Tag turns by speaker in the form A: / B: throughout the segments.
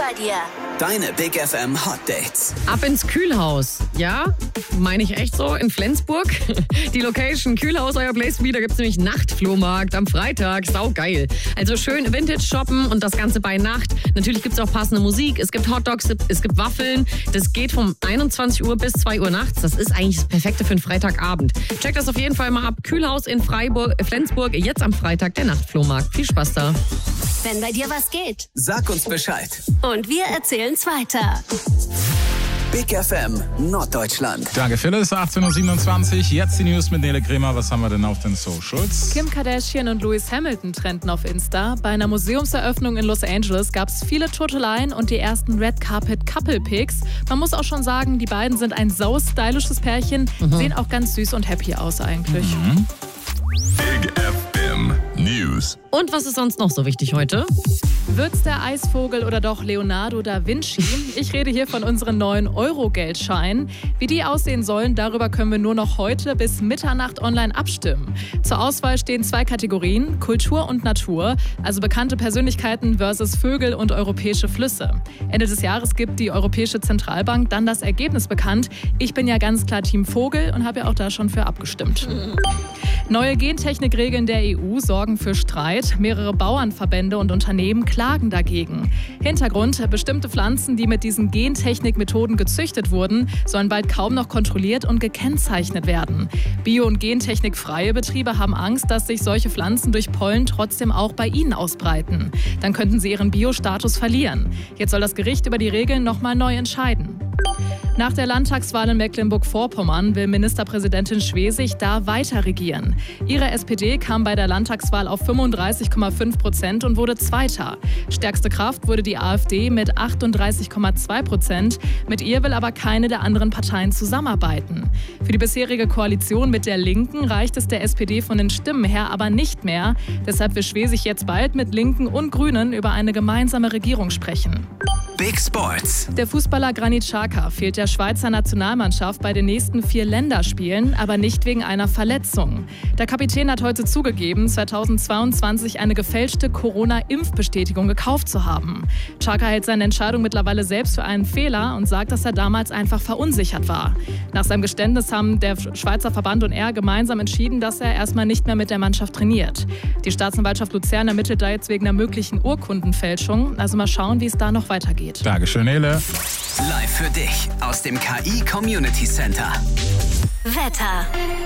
A: bei dir.
B: Deine Big FM Hot Dates.
C: Ab ins Kühlhaus. Ja, meine ich echt so, in Flensburg. Die Location Kühlhaus, euer Place Me, da gibt es nämlich Nachtflohmarkt am Freitag. Saugeil. Also schön Vintage shoppen und das Ganze bei Nacht. Natürlich gibt es auch passende Musik, es gibt Hotdogs, es gibt Waffeln. Das geht vom 21 Uhr bis 2 Uhr nachts. Das ist eigentlich das Perfekte für einen Freitagabend. Checkt das auf jeden Fall mal ab. Kühlhaus in Flensburg, jetzt am Freitag der Nachtflohmarkt. Viel Spaß da.
A: Wenn bei dir was geht.
B: Sag uns Bescheid.
A: Und wir erzählen's weiter.
B: Big FM Norddeutschland.
D: Danke, Phyllis. 18.27 Uhr. Jetzt die News mit Nele Kremer. Was haben wir denn auf den Socials?
E: Kim Kardashian und Lewis Hamilton trennten auf Insta. Bei einer Museumseröffnung in Los Angeles gab es viele Toteleien und die ersten Red Carpet Couple Pics. Man muss auch schon sagen, die beiden sind ein sau-stylisches Pärchen. Sehen auch ganz süß und happy aus eigentlich.
F: Big FM News.
C: Und was ist sonst noch so wichtig heute?
E: Wird's der Eisvogel oder doch Leonardo da Vinci? Ich rede hier von unseren neuen Euro-Geldscheinen. Wie die aussehen sollen, darüber können wir nur noch heute bis Mitternacht online abstimmen. Zur Auswahl stehen 2 Kategorien, Kultur und Natur, also bekannte Persönlichkeiten versus Vögel und europäische Flüsse. Ende des Jahres gibt die Europäische Zentralbank dann das Ergebnis bekannt. Ich bin ja ganz klar Team Vogel und habe ja auch da schon für abgestimmt. Neue Gentechnikregeln der EU sorgen für Streit. Mehrere Bauernverbände und Unternehmen klagen dagegen. Hintergrund: bestimmte Pflanzen, die mit diesen Gentechnikmethoden gezüchtet wurden, sollen bald kaum noch kontrolliert und gekennzeichnet werden. Bio- und gentechnikfreie Betriebe haben Angst, dass sich solche Pflanzen durch Pollen trotzdem auch bei ihnen ausbreiten. Dann könnten sie ihren Bio-Status verlieren. Jetzt soll das Gericht über die Regeln nochmal neu entscheiden. Nach der Landtagswahl in Mecklenburg-Vorpommern will Ministerpräsidentin Schwesig da weiter regieren. Ihre SPD kam bei der Landtagswahl auf 35,5% und wurde Zweiter. Stärkste Kraft wurde die AfD mit 38,2%. Mit ihr will aber keine der anderen Parteien zusammenarbeiten. Für die bisherige Koalition mit der Linken reicht es der SPD von den Stimmen her aber nicht mehr. Deshalb will Schwesig jetzt bald mit Linken und Grünen über eine gemeinsame Regierung sprechen.
B: Big Sports.
E: Der Fußballer Granit Xhaka fehlt der Schweizer Nationalmannschaft bei den nächsten 4 Länderspielen, aber nicht wegen einer Verletzung. Der Kapitän hat heute zugegeben, 2022 eine gefälschte Corona-Impfbestätigung gekauft zu haben. Xhaka hält seine Entscheidung mittlerweile selbst für einen Fehler und sagt, dass er damals einfach verunsichert war. Nach seinem Geständnis haben der Schweizer Verband und er gemeinsam entschieden, dass er erstmal nicht mehr mit der Mannschaft trainiert. Die Staatsanwaltschaft Luzern ermittelt da jetzt wegen einer möglichen Urkundenfälschung. Also mal schauen, wie es da noch weitergeht.
D: Dankeschön, Nele.
B: Live für dich aus dem KI Community Center.
A: Wetter.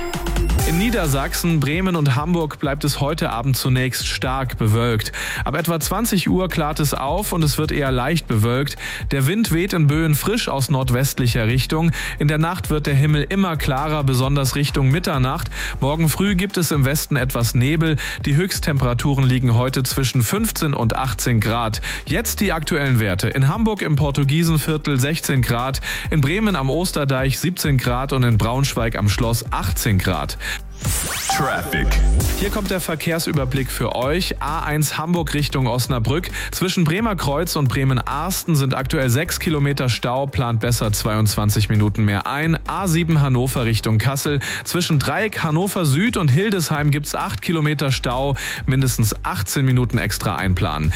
G: In Niedersachsen, Bremen und Hamburg bleibt es heute Abend zunächst stark bewölkt. Ab etwa 20 Uhr klart es auf und es wird eher leicht bewölkt. Der Wind weht in Böen frisch aus nordwestlicher Richtung. In der Nacht wird der Himmel immer klarer, besonders Richtung Mitternacht. Morgen früh gibt es im Westen etwas Nebel. Die Höchsttemperaturen liegen heute zwischen 15 und 18 Grad. Jetzt die aktuellen Werte. In Hamburg im Portugiesenviertel 16 Grad, in Bremen am Osterdeich 17 Grad und in Braunschweig am Schloss 18 Grad.
F: Traffic.
G: Hier kommt der Verkehrsüberblick für euch. A1 Hamburg Richtung Osnabrück. Zwischen Bremer Kreuz und Bremen-Arsten sind aktuell 6 Kilometer Stau, plant besser 22 Minuten mehr ein. A7 Hannover Richtung Kassel. Zwischen Dreieck Hannover Süd und Hildesheim gibt's 8 Kilometer Stau, mindestens 18 Minuten extra einplanen.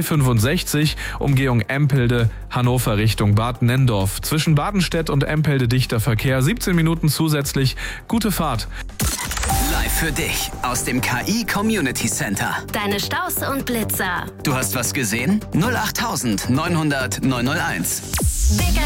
G: B65 Umgehung Empelde, Hannover Richtung Bad Nenndorf. Zwischen Badenstedt und Empelde dichter Verkehr, 17 Minuten zusätzlich. Gute Fahrt.
B: Live für dich aus dem KI Community Center.
A: Deine Staus und Blitzer.
B: Du hast was gesehen? 08900 901.
A: Big